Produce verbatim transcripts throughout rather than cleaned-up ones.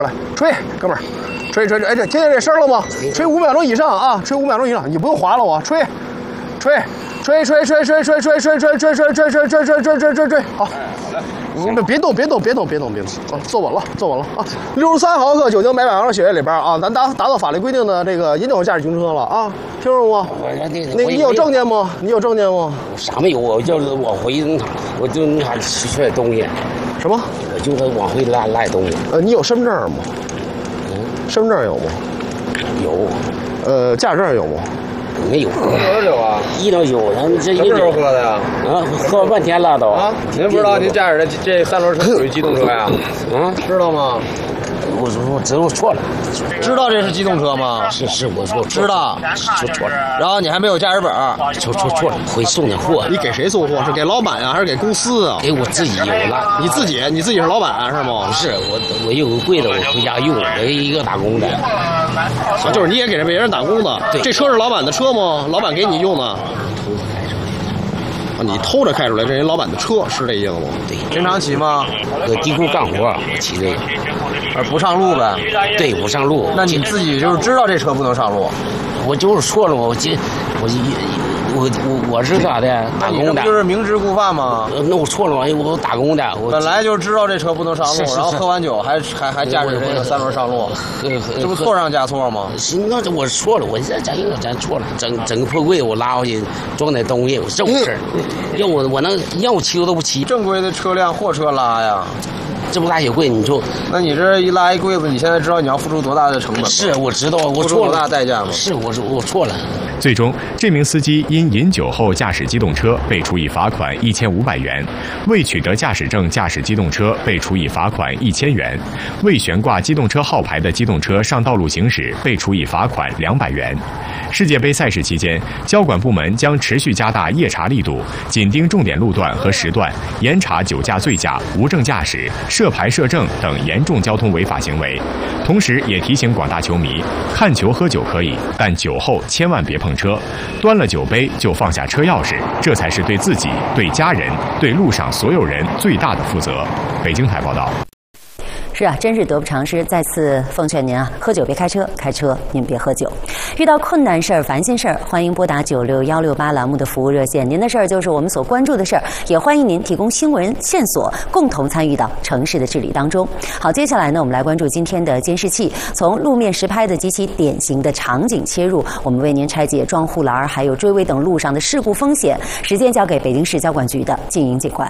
来吹，哥们儿，吹吹吹，哎，这听见这声了吗？吹五秒钟以上啊，吹五秒钟以上，你不用划了我，吹，吹，吹吹吹吹吹吹吹吹吹吹吹吹吹吹吹吹吹吹吹，好，你们别动，别动，别动，别动，别动，啊，坐稳了，坐稳了啊！六十三毫克酒精每百毫升血液里边啊，咱达达到法律规定的这个饮酒驾驶行车了啊，听着吗？那你有证件吗？你有证件吗？ 啥没有，我就是往回我就那啥取出来东西。 什么？ 我就是往回拉拉东西。 呃，你有身份证吗？ 嗯， 身份证有吗？ 有。 呃，驾驶证有吗？ 没有。 多少酒啊？ 一两酒，咱这什么时候喝的呀？ 啊，喝了半天了都。 啊，您不知道您驾驶的这三轮车属于机动车呀？ 啊， 知道吗？ 我我知道错了。 知道这是机动车吗？ 是是，我说知道， 说错了。 然后你还没有驾驶本， 说说错了，回送点货。 你给谁送货？是给老板啊，还是给公司啊？ 给我自己有了。 你自己，你自己是老板是吗？ 不是，我我有个柜子，我回家用，我一个打工的。 啊，就是你也给别人打工的。 对， 这车是老板的车吗？老板给你用的。啊，你偷着开出来，这人老板的车是这意思吗？ 对。 经常骑吗？ 搁地库干活，骑这个。 而不上路呗？ 对，不上路。 那你自己就是知道这车不能上路？ 我就是错了，我这我我我我是咋的？打工的。 那你就是明知故犯吗？ 那我错了嘛，我打工的。我本来就知道这车不能上路， 是是是然后喝完酒还还还驾驶这个三轮上路，这不错上加错吗？ 是，那我错了，我这咱咱错了，整整个破柜我拉回去装点东西，我这种事儿，要我我能让我骑我都不骑。 正规的车辆货车拉呀。 这么大雪柜，你说， 那你这一拉一柜子，你现在知道你要付出多大的成本吗？ 是，我知道，我错了， 多大代价吗？ 是，我我错了。 最终，这名司机因饮酒后驾驶机动车被处以罚款一千五百元，未取得驾驶证驾驶机动车被处以罚款一千元，未悬挂机动车号牌的机动车上道路行驶被处以罚款两百元。世界杯赛事期间，交管部门将持续加大夜查力度，紧盯重点路段和时段，严查酒驾、醉驾、无证驾驶、涉牌涉证等严重交通违法行为。同时，也提醒广大球迷，看球喝酒可以，但酒后千万别碰车，端了酒杯就放下车钥匙，这才是对自己、对家人、对路上所有人最大的负责。北京台报道。 是啊，真是得不偿失。再次奉劝您啊，喝酒别开车，开车您别喝酒。遇到困难事儿、烦心事儿，欢迎拨打九六幺六八栏目的服务热线。您的事儿就是我们所关注的事儿，也欢迎您提供新闻线索，共同参与到城市的治理当中。好，接下来呢，我们来关注今天的监视器，从路面实拍的极其典型的场景切入，我们为您拆解撞护栏还有追尾等路上的事故风险。时间交给北京市交管局的静莹警官。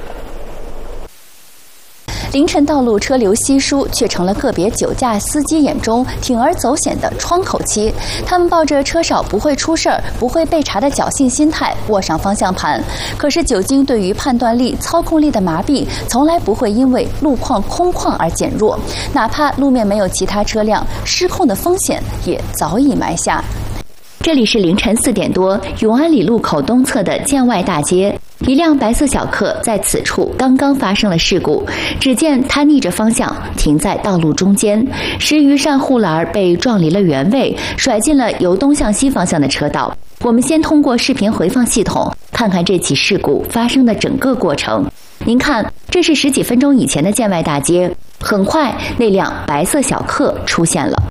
凌晨道路车流稀疏，却成了个别酒驾司机眼中铤而走险的窗口期。他们抱着车少不会出事儿、不会被查的侥幸心态握上方向盘。可是酒精对于判断力、操控力的麻痹，从来不会因为路况空旷而减弱。哪怕路面没有其他车辆，失控的风险也早已埋下。这里是凌晨四点多，永安里路口东侧的建外大街。一辆白色小客在此处刚刚发生了事故，只见他逆着方向停在道路中间，十余扇护栏被撞离了原位，甩进了由东向西方向的车道。我们先通过视频回放系统看看这起事故发生的整个过程。您看，这是十几分钟以前的建外大街，很快那辆白色小客出现了。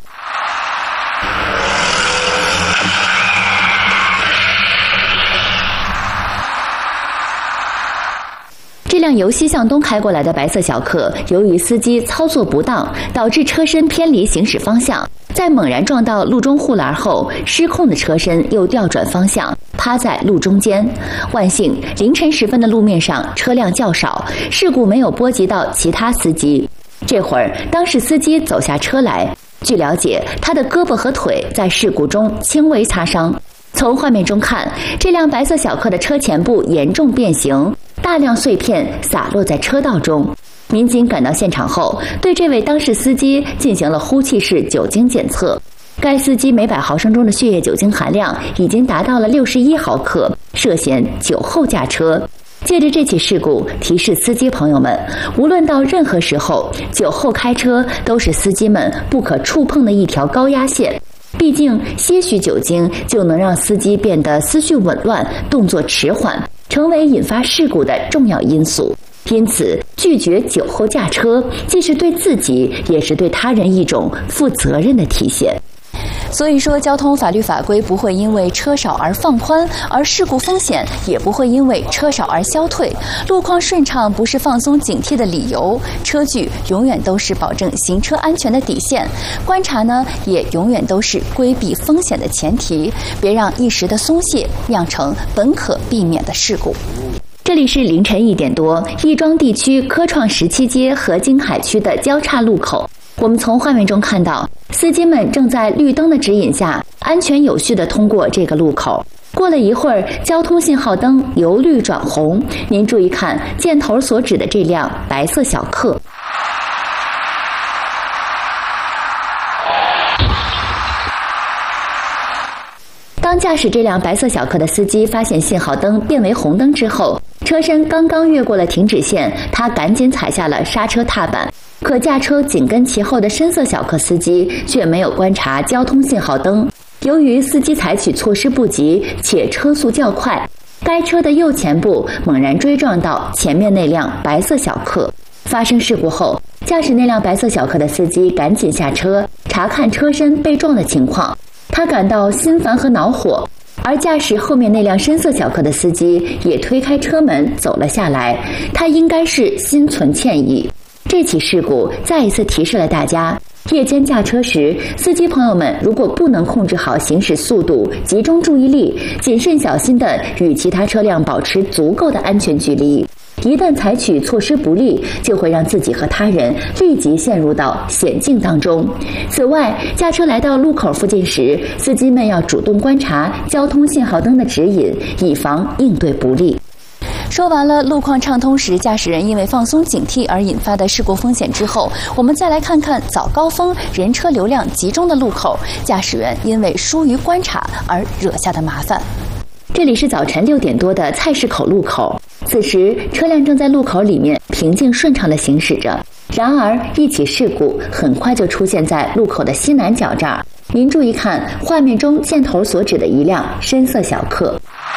这辆由西向东开过来的白色小客，由于司机操作不当，导致车身偏离行驶方向，在猛然撞到路中护栏后，失控的车身又调转方向，趴在路中间。万幸，凌晨时分的路面上车辆较少，事故没有波及到其他司机。这会儿，当事司机走下车来，据了解，他的胳膊和腿在事故中轻微擦伤。从画面中看，这辆白色小客的车前部严重变形，大量碎片洒落在车道中。民警赶到现场后，对这位当事司机进行了呼气式酒精检测。该司机每百毫升中的血液酒精含量已经达到了六十一毫克，涉嫌酒后驾车。借着这起事故，提示司机朋友们，无论到任何时候，酒后开车都是司机们不可触碰的一条高压线。毕竟些许酒精就能让司机变得思绪紊乱、动作迟缓，成为引发事故的重要因素。 因此，拒绝酒后驾车，既是对自己，也是对他人一种负责任的体现。 所以说，交通法律法规不会因为车少而放宽，而事故风险也不会因为车少而消退。路况顺畅不是放松警惕的理由，车距永远都是保证行车安全的底线。观察呢，也永远都是规避风险的前提，别让一时的松懈酿成本可避免的事故。 这里是凌晨一点多，亦庄地区科创十七街和京海区的交叉路口。我们从画面中看到，司机们正在绿灯的指引下，安全有序地通过这个路口。过了一会儿，交通信号灯由绿转红，您注意看箭头所指的这辆白色小客。当驾驶这辆白色小客的司机发现信号灯变为红灯之后，车身刚刚越过了停止线，他赶紧踩下了刹车踏板。可驾车紧跟其后的深色小客司机却没有观察交通信号灯，由于司机采取措施不及且车速较快，该车的右前部猛然追撞到前面那辆白色小客。发生事故后，驾驶那辆白色小客的司机赶紧下车查看车身被撞的情况，他感到心烦和恼火，而驾驶后面那辆深色小客的司机也推开车门走了下来，他应该是心存歉意。这起事故再一次提示了大家，夜间驾车时，司机朋友们如果不能控制好行驶速度，集中注意力，谨慎小心地与其他车辆保持足够的安全距离，一旦采取措施不利，就会让自己和他人立即陷入到险境当中。此外，驾车来到路口附近时，司机们要主动观察交通信号灯的指引，以防应对不利。 说完了路况畅通时驾驶人因为放松警惕而引发的事故风险之后，我们再来看看早高峰人车流量集中的路口，驾驶员因为疏于观察而惹下的麻烦。 这里是早晨六点多的菜市口路口，此时车辆正在路口里面平静顺畅地行驶着。然而，一起事故很快就出现在路口的西南角这儿。您注意看画面中箭头所指的一辆深色小客。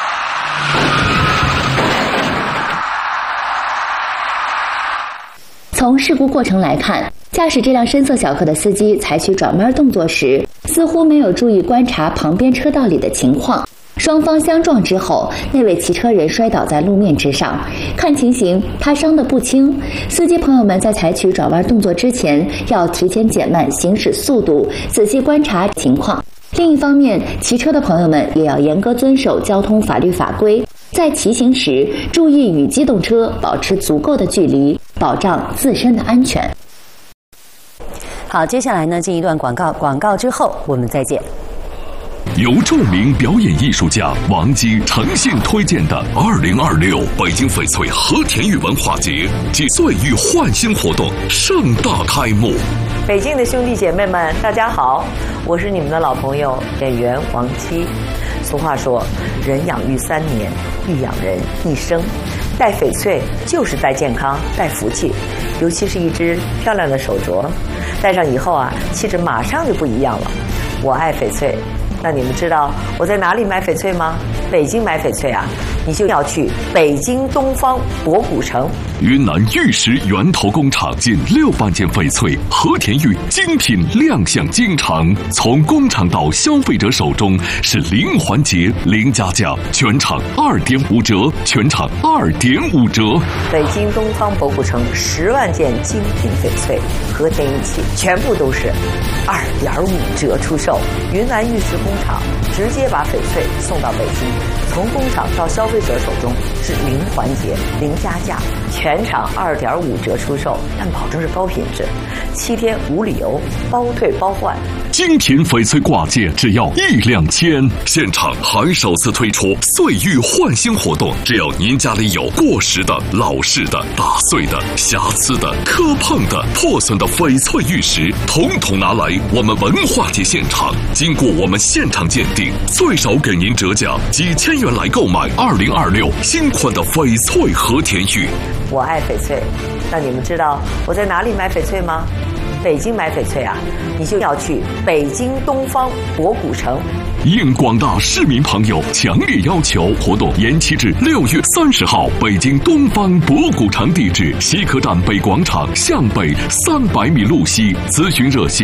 从事故过程来看，驾驶这辆深色小客的司机采取转弯动作时，似乎没有注意观察旁边车道里的情况。双方相撞之后，那位骑车人摔倒在路面之上，看情形他伤得不轻。司机朋友们在采取转弯动作之前，要提前减慢行驶速度，仔细观察情况。另一方面，骑车的朋友们也要严格遵守交通法律法规，在骑行时注意与机动车保持足够的距离，保障自身的安全。 好，接下来呢，进一段广告，广告之后我们再见。 由著名表演艺术家王姬诚信推荐的二零二六北京翡翠和田玉文化节暨岁玉焕新活动盛大开幕。 北京的兄弟姐妹们，大家好，我是你们的老朋友演员王姬。俗话说，人养育三年，育养人一生。戴翡翠就是戴健康，戴福气，尤其是一只漂亮的手镯，戴上以后啊，气质马上就不一样了。我爱翡翠。那你们知道我在哪里买翡翠吗？北京买翡翠啊，你就要去北京东方博古城。 云南玉石源头工厂近六万件翡翠和田玉精品亮相京城，从工厂到消费者手中是零环节、零加价，全场二点五折，全场二点五折。 北京东方博古城十万件精品翡翠和田玉器，全部都是二点五折出售。云南玉石工厂直接把翡翠送到北京，从工厂到消费者手中是零环节、零加价，全场二点五折出售，但保证是高品质，七天无理由，包退包换。 精品翡翠挂件只要一两千，现场还首次推出岁玉焕新活动，只要您家里有过时的、老式的、打碎的、瑕疵的、磕碰的、破损的翡翠玉石，统统拿来我们文化节现场，经过我们现场鉴定，最少给您折价几千元来购买二零二六新款的翡翠和田玉。 我爱翡翠，那你们知道我在哪里买翡翠吗？ 北京买翡翠啊，你就要去北京东方博古城。 应广大市民朋友强烈要求，活动延期至六月三十号。北京东方博古城地址：西客站北广场向北三百米路西。咨询热线